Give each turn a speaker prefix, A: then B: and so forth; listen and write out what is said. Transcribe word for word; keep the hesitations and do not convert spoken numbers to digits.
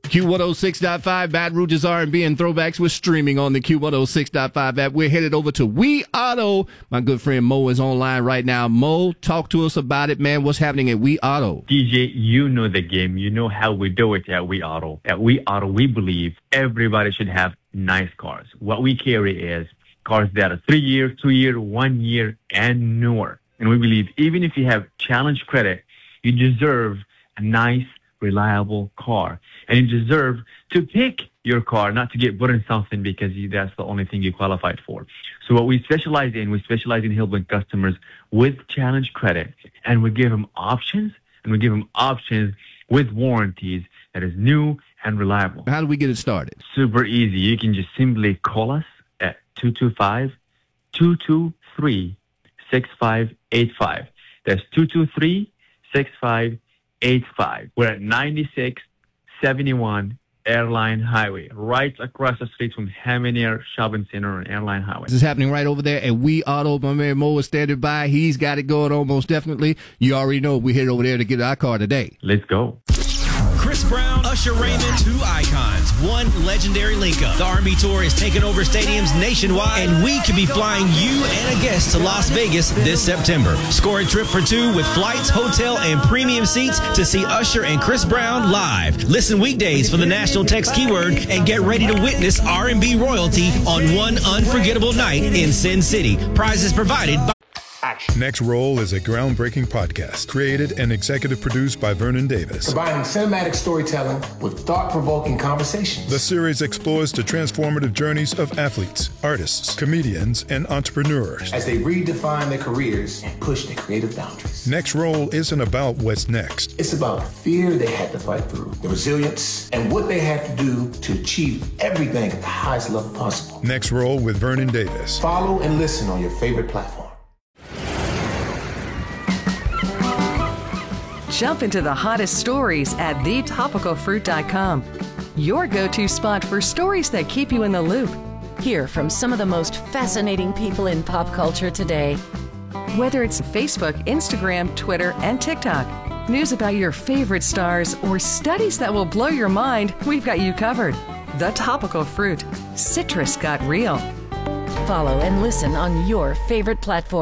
A: Q one oh six point five, Baton Rouge's R and B and throwbacks. We're streaming on the Q one oh six point five app. We're headed over to We Auto. My good friend Mo is online right now. Mo, talk to us about it, man. What's happening at We Auto?
B: D J, you know the game. You know how we do it at We Auto. At We Auto, we believe everybody should have nice cars. What we carry is cars that are three year, two year, one year, and newer. And we believe even if you have challenge credit, you deserve a nice, reliable car. And you deserve to pick your car, not to get put in something because you, that's the only thing you qualified for. So what we specialize in, we specialize in helping customers with challenge credit, and we give them options, and we give them options with warranties that is new and reliable.
A: How do we get it started?
B: Super easy. You can just simply call us at two two five, two two three, six five eight five. That's two two three, six five eight five. We're at ninety-six seventy-one Airline Highway, right across the street from Ham&Air Shopping Center on Airline Highway.
A: This is happening right over there at We Auto. My man Mo is standing by. He's got it going on most definitely. You already know we headed over there to get our car today.
B: Let's go.
C: Chris Brown, Usher Raymond, two icons, one legendary link-up. The R and B Tour is taking over stadiums nationwide, and we could be flying you and a guest to Las Vegas this September. Score a trip for two with flights, hotel, and premium seats to see Usher and Chris Brown live. Listen weekdays for the national text keyword and get ready to witness R and B royalty on one unforgettable night in Sin City. Prizes provided by...
D: Next Roll is a groundbreaking podcast created and executive produced by Vernon Davis.
E: Combining cinematic storytelling with thought-provoking conversations.
D: The series explores the transformative journeys of athletes, artists, comedians, and entrepreneurs
E: as they redefine their careers and push their creative boundaries.
D: Next Roll isn't about what's next.
E: It's about the fear they had to fight through, the resilience, and what they had to do to achieve everything at the highest level possible.
D: Next Roll with Vernon Davis.
E: Follow and listen on your favorite platform.
F: Jump into the hottest stories at the topical fruit dot com. Your go-to spot for stories that keep you in the loop.
G: Hear from some of the most fascinating people in pop culture today.
F: Whether it's Facebook, Instagram, Twitter, and TikTok, news about your favorite stars, or studies that will blow your mind, we've got you covered. The Topical Fruit. Citrus got real.
G: Follow and listen on your favorite platform.